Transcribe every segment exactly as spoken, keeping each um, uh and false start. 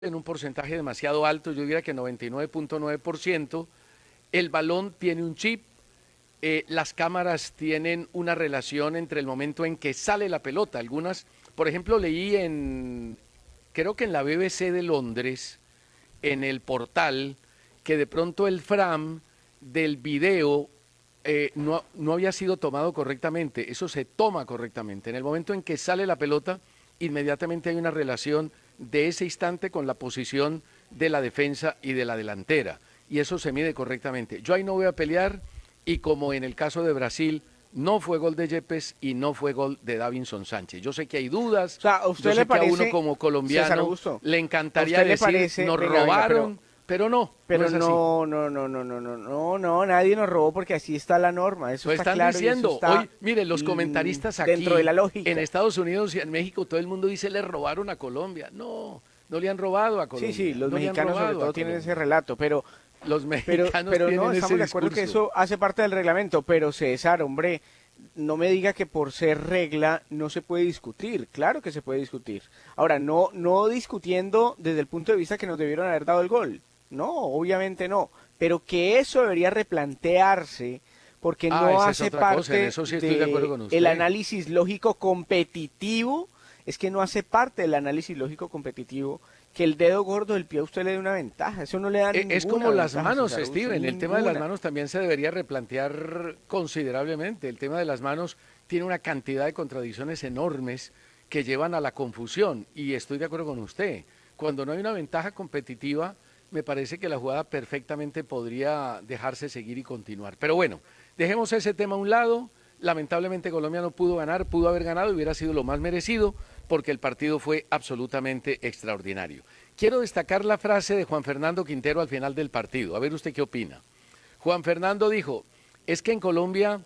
en un porcentaje demasiado alto, yo diría que noventa y nueve punto nueve por ciento. El balón tiene un chip, eh, las cámaras tienen una relación entre el momento en que sale la pelota. Algunas, por ejemplo, leí en, creo que en la B B C de Londres, en el portal, que de pronto el frame del video eh, no, no había sido tomado correctamente. Eso se toma correctamente. En el momento en que sale la pelota, inmediatamente hay una relación de ese instante con la posición de la defensa y de la delantera. Y eso se mide correctamente. Yo ahí no voy a pelear y como en el caso de Brasil, no fue gol de Yepes y no fue gol de Davinson Sánchez. Yo sé que hay dudas, O sea, ¿a usted yo le sé que a uno parece, como César colombiano Augusto, le a encantaría usted le decir parece, nos venga, venga, robaron, pero, pero no, no pero es así. no, no, no, no, no, no, no, no, nadie nos robó porque así está la norma, eso Lo está están claro y eso diciendo. está Hoy, mire, los mm, comentaristas dentro de aquí, la en lógica. Estados Unidos y en México, todo el mundo dice le robaron a Colombia. No, no le han robado a Sí, sí, Colombia, los no le han mexicanos sobre robado a todo tienen ese Colombia. relato, pero, Los pero, mexicanos pero no, tienen ese estamos de acuerdo que discurso. eso hace parte del reglamento, pero César, hombre, no me diga que por ser regla no se puede discutir, claro que se puede discutir. Ahora, no, no discutiendo desde el punto de vista que nos debieron haber dado el gol, no, obviamente no, pero que eso debería replantearse porque Ah, no esa es hace otra cosa, en parte eso sí estoy de acuerdo de con el usted. análisis lógico competitivo, es que no hace parte del análisis lógico competitivo que el dedo gordo del pie a usted le dé una ventaja, eso no le da E- Es ninguna como las ventaja, manos, César Augusto, Steven. El tema de las ninguna. manos también se debería replantear considerablemente. El tema de las manos tiene una cantidad de contradicciones enormes que llevan a la confusión. Y estoy de acuerdo con usted. Cuando no hay una ventaja competitiva, me parece que la jugada perfectamente podría dejarse seguir y continuar. Pero bueno, dejemos ese tema a un lado. Lamentablemente Colombia no pudo ganar, pudo haber ganado, hubiera sido lo más merecido porque el partido fue absolutamente extraordinario. Quiero destacar la frase de Juan Fernando Quintero al final del partido. A ver usted qué opina. Juan Fernando dijo, es que en Colombia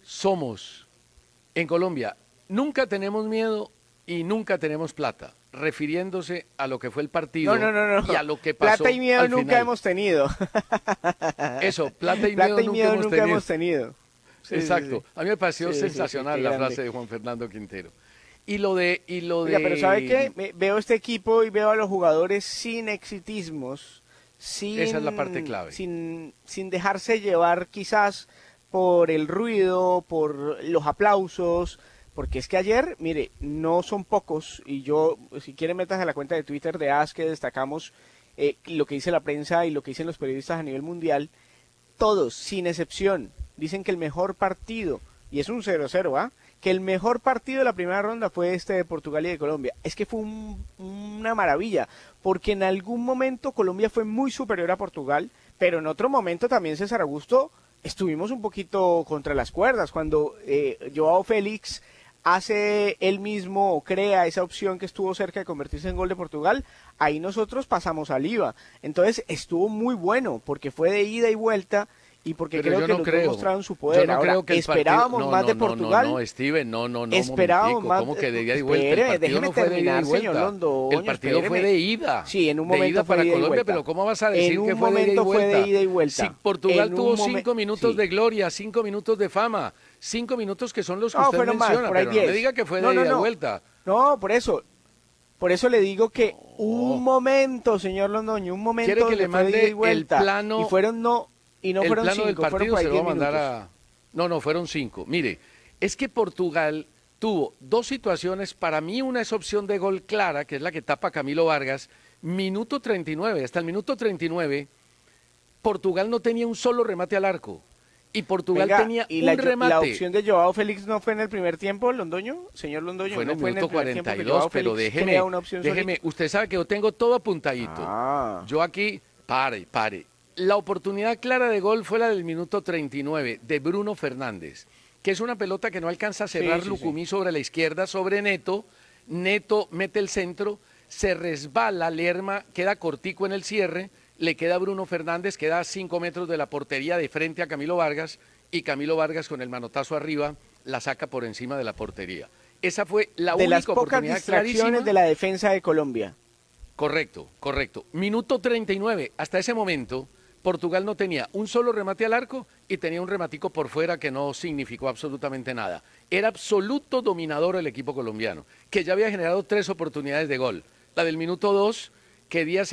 somos, en Colombia nunca tenemos miedo y nunca tenemos plata, refiriéndose a lo que fue el No, partido no, no, y no. a lo que Plata pasó y miedo al nunca final. hemos tenido. Eso, plata y Plata miedo y nunca miedo hemos nunca tenido. hemos tenido. Sí, sí, Exacto. sí. A mí me pareció Sí, sí, sí, qué sensacional la grande. frase de Juan Fernando Quintero. Y lo de, y lo Oiga, pero ¿sabe qué? de, Me- Veo este equipo y veo a los jugadores sin exitismos, esa es la parte sin, clave. sin, sin dejarse llevar quizás por el ruido, por los aplausos, porque es que ayer, mire, no son pocos, y yo, si quieren metas a la cuenta de Twitter de A S que destacamos eh, lo que dice la prensa y lo que dicen los periodistas a nivel mundial, todos, sin excepción, dicen que el mejor partido, y es un cero cero, ¿ah? Que el mejor partido de la primera ronda fue este de Portugal y de Colombia. Es que fue un- una maravilla, porque en algún momento Colombia fue muy superior a Portugal, pero en otro momento también César Augusto estuvimos un poquito contra las cuerdas, cuando eh, Joao Félix hace él mismo o crea esa opción que estuvo cerca de convertirse en gol de Portugal, ahí nosotros pasamos al I V A. Entonces estuvo muy bueno porque fue de ida y vuelta y porque Pero creo yo que no los dos creo, mostraron su yo poder. no Ahora, creo que el partido, esperábamos no, más no, de no, no, no, Portugal, Steven, no, no, no, un esperábamos momentico, más... ¿cómo eh, que de ida y vuelta? El Espere, partido déjeme no fue de ida y terminar, señor vuelta, el Londoño, partido fue espéreme. de ida, Sí, en un de ida momento fue para de ida y Colombia, pero vuelta. ¿cómo vas a En decir que un fue de ida y momento fue de vuelta? ida y Si vuelta. Portugal En un tuvo momento... cinco minutos Sí. de gloria, cinco minutos de fama, cinco minutos que son los que No, usted fueron más, menciona, por ahí pero no me diez. diga que fue No, de no, ida y no. vuelta. No, por eso, por eso le digo que un No. momento, señor Londoño, un ¿Quiere momento que le donde fue de ida y mande el vuelta. Y plano fueron no, y no el fueron plano del cinco, fueron partido? por Se ahí lo va a diez mandar minutos. a... No, no, fueron cinco. Mire, es que Portugal tuvo dos situaciones, para mí una es opción de gol clara, que es la que tapa Camilo Vargas, minuto treinta y nueve, hasta el minuto treinta y nueve, Portugal no tenía un solo remate al arco, y Portugal Venga, tenía y la, un yo- la remate, opción de Joao Félix no fue en el primer tiempo, Londoño, señor Londoño, fue en no el fue en el minuto primer tiempo cuarenta y que dos, Joao pero Félix crea déjeme, una opción déjeme, solito. usted sabe que yo tengo todo apuntadito. Ah, Yo aquí, pare, pare. La oportunidad clara de gol fue la del minuto treinta y nueve de Bruno Fernández, que es una pelota que no alcanza a sí, cerrar sí, sí. Lucumí sobre la izquierda, sobre Neto. Neto mete el centro, se resbala, Lerma queda cortico en el cierre, le queda a Bruno Fernández, queda a cinco metros de la portería de frente a Camilo Vargas, y Camilo Vargas con el manotazo arriba la saca por encima de la portería. Esa fue la De las única pocas oportunidad distracciones clarísima. de la defensa de Colombia. Correcto, correcto. Minuto treinta y nueve. Hasta ese momento, Portugal no tenía un solo remate al arco y tenía un rematico por fuera que no significó absolutamente nada. Era absoluto dominador el equipo colombiano, que ya había generado tres oportunidades de gol. La del minuto dos, qué día